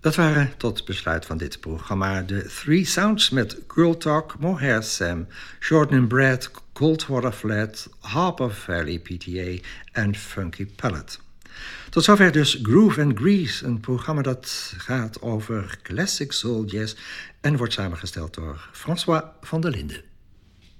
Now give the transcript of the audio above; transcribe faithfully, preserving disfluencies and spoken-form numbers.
Dat waren tot besluit van dit programma de Three Sounds met Girl Talk, Mohair Sam, Jordan and Brad, Coldwater Flat, Harper Valley P T A en Funky Palette. Tot zover dus Groove and Grease, een programma dat gaat over classic soul jazz en wordt samengesteld door François van der Linden.